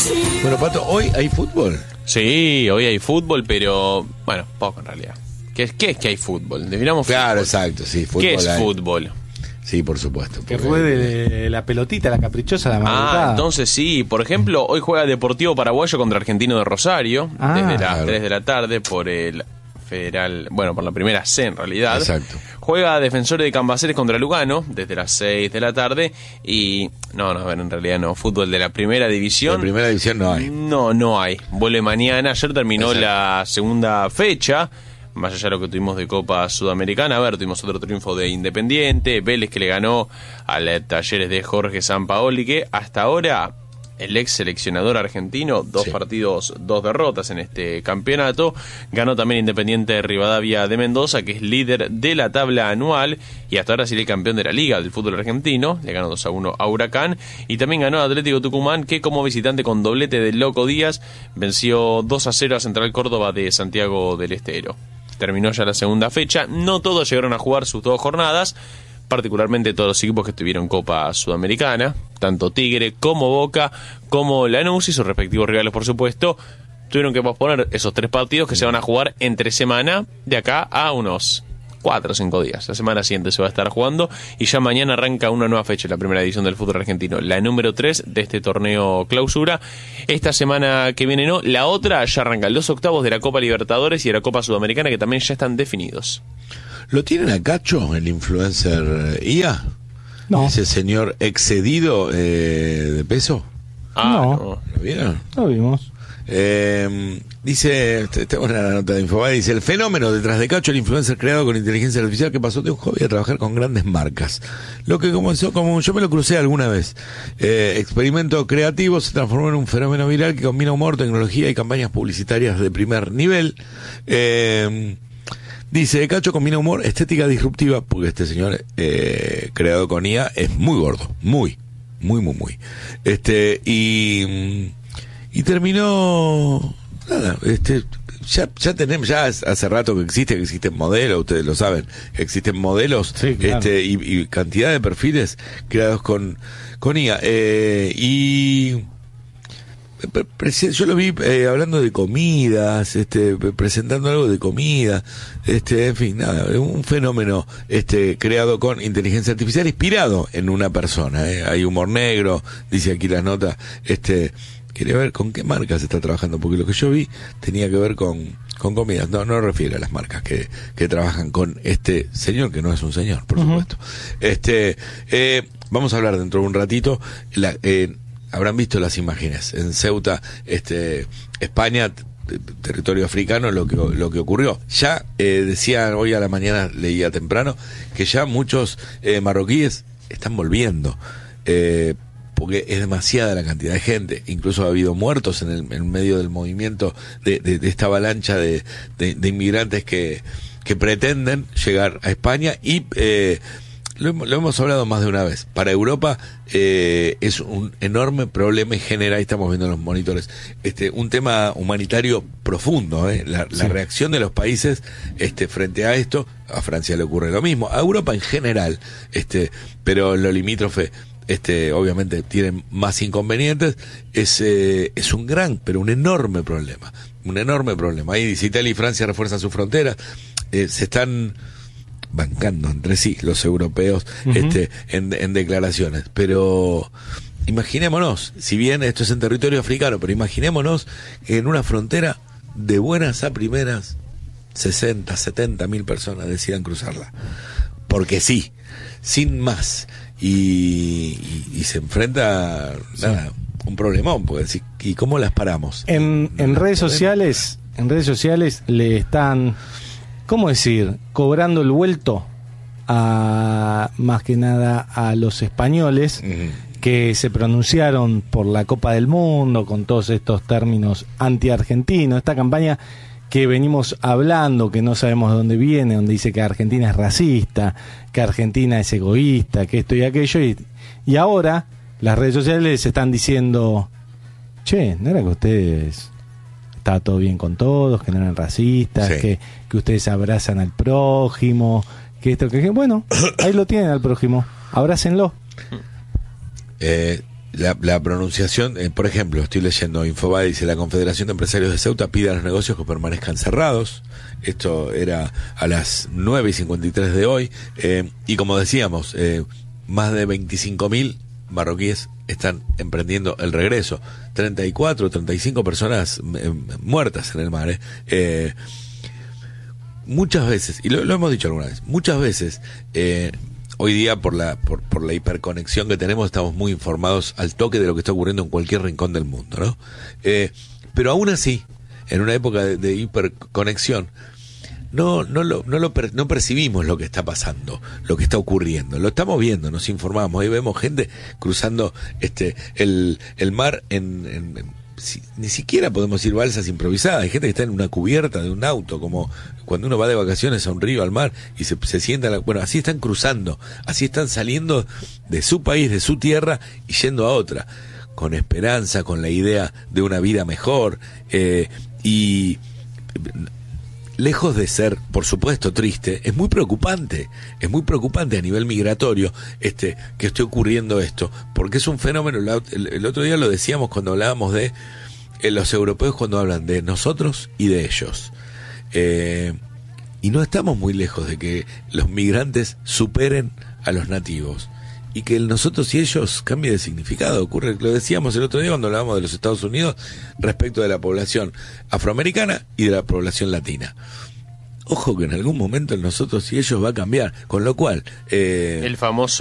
Bueno, Pato, ¿hoy hay fútbol? Sí, hoy hay fútbol, pero bueno, poco en realidad. ¿Qué es que hay fútbol? Definamos Claro, fútbol. exacto, sí, fútbol. ¿Qué es hay. fútbol? Sí, por supuesto. Que ruede la pelotita, la caprichosa, la madrugada. Entonces sí. Por ejemplo, hoy juega Deportivo Paraguayo contra Argentino de Rosario, desde las claro. 3 de la tarde por el Federal, bueno, por la primera C en realidad. Exacto. Juega Defensores de Cambaceres contra Lugano, desde las 6 de la tarde. Y no, en realidad no. Fútbol de la primera división. En primera división no hay. No hay. Vuelve mañana. Ayer terminó Exacto. la segunda fecha. Más allá de lo que tuvimos de Copa Sudamericana, tuvimos otro triunfo de Independiente, Vélez que le ganó al Talleres de Jorge Sampaoli, que hasta ahora el ex seleccionador argentino, 2 partidos, 2 derrotas en este campeonato. Ganó también Independiente de Rivadavia de Mendoza, que es líder de la tabla anual y hasta ahora sigue el campeón de la Liga del fútbol argentino. Le ganó 2-1 a Huracán y también ganó Atlético Tucumán, que como visitante con doblete de Loco Díaz venció 2-0 a Central Córdoba de Santiago del Estero. Terminó ya la segunda fecha. No todos llegaron a jugar sus 2 jornadas, particularmente todos los equipos que estuvieron en Copa Sudamericana, tanto Tigre como Boca, como Lanús y sus respectivos rivales, por supuesto, tuvieron que posponer esos 3 partidos que se van a jugar entre semana de acá a unos 4 o 5 días. La semana siguiente se va a estar jugando y ya mañana arranca una nueva fecha, la primera edición del fútbol argentino, la número 3 de este torneo clausura. Esta semana que viene no, la otra ya arrancan los octavos de la Copa Libertadores y de la Copa Sudamericana, que también ya están definidos. ¿Lo tienen a Cacho, el influencer IA? No. Ese señor excedido de peso. No. ¿Lo vieron? Lo vimos. Dice, tengo una nota de Infobae, dice: el fenómeno detrás de Cacho, el influencer creado con inteligencia artificial que pasó de un hobby a trabajar con grandes marcas. Lo que comenzó como yo me lo crucé alguna vez. Experimento creativo se transformó en un fenómeno viral que combina humor, tecnología y campañas publicitarias de primer nivel. Dice, Cacho combina humor, estética disruptiva, porque este señor creado con IA es muy gordo, muy. Y terminó, nada, ya tenemos, ya hace rato que existen modelos, ustedes lo saben, existen modelos, sí, claro. y cantidad de perfiles creados con IA, y yo lo vi hablando de comidas, presentando algo de comida, en fin, nada, un fenómeno creado con inteligencia artificial, inspirado en una persona, hay humor negro, dice aquí la nota, quería ver con qué marcas está trabajando, porque lo que yo vi tenía que ver con comidas, no refiero a las marcas que trabajan con este señor, que no es un señor, por supuesto. Vamos a hablar dentro de un ratito, habrán visto las imágenes en Ceuta, España, territorio africano, lo que ocurrió. Ya decían hoy a la mañana, leía temprano, que ya muchos marroquíes están volviendo, porque es demasiada la cantidad de gente, incluso ha habido muertos en medio del movimiento de esta avalancha de inmigrantes que pretenden llegar a España y lo hemos hablado más de una vez. Para Europa es un enorme problema y genera, ahí estamos viendo en los monitores, un tema humanitario profundo, la reacción de los países frente a esto. A Francia le ocurre lo mismo, a Europa en general, pero lo limítrofe obviamente tienen más inconvenientes, es un gran, pero un enorme problema. Ahí dice, Italia y Francia refuerzan sus fronteras, se están bancando entre sí los europeos en declaraciones, pero imaginémonos, si bien esto es en territorio africano, pero imaginémonos en una frontera de buenas a primeras 60-70 mil personas decidan cruzarla, porque sí, sin más, y se enfrenta un problemón, porque decir, ¿y cómo las paramos? En redes sociales le están, ¿cómo decir?, cobrando el vuelto a, más que nada, a los españoles que se pronunciaron por la Copa del Mundo con todos estos términos anti-argentinos, esta campaña que venimos hablando, que no sabemos de dónde viene, donde dice que Argentina es racista, que Argentina es egoísta, que esto y aquello, y ahora las redes sociales están diciendo, che, ¿no era que ustedes estaba todo bien con todos, que no eran racistas, que ustedes abrazan al prójimo, que esto, que bueno, ahí lo tienen al prójimo, abrácenlo. la pronunciación, por ejemplo, estoy leyendo Infobae, dice: la Confederación de Empresarios de Ceuta pide a los negocios que permanezcan cerrados. Esto era a las 9:53 de hoy, y como decíamos, más de 25.000 marroquíes están emprendiendo el regreso, 35 personas muertas en el mar. Muchas veces, y lo hemos dicho alguna vez, muchas veces hoy día por la hiperconexión que tenemos, estamos muy informados al toque de lo que está ocurriendo en cualquier rincón del mundo, ¿no? Pero aún así, en una época de hiperconexión, no percibimos lo que está pasando, lo que está ocurriendo. Lo estamos viendo, nos informamos, ahí vemos gente cruzando el mar ni siquiera podemos ir balsas improvisadas. Hay gente que está en una cubierta de un auto, como cuando uno va de vacaciones a un río, al mar, y se sienta, bueno, así están cruzando, así están saliendo de su país, de su tierra, y yendo a otra, con esperanza, con la idea de una vida mejor, y lejos de ser, por supuesto, triste, es muy preocupante a nivel migratorio que esté ocurriendo esto, porque es un fenómeno. El otro día lo decíamos cuando hablábamos de los europeos, cuando hablan de nosotros y de ellos, y no estamos muy lejos de que los migrantes superen a los nativos, y que el nosotros y ellos cambie de significado. Ocurre, lo decíamos el otro día cuando hablábamos de los Estados Unidos respecto de la población afroamericana y de la población latina. Ojo que en algún momento el nosotros y ellos va a cambiar, con lo cual el famoso